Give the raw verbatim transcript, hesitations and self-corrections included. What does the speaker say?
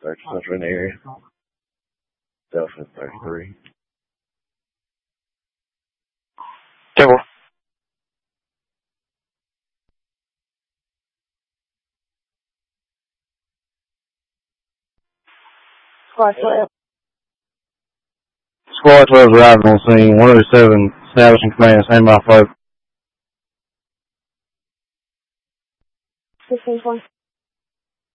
Search center in the area. Delta thirty-three. Temple. Squad twelve. Squad twelve arriving on scene. one oh seven establishing command. Stand by float. sixteen twenty.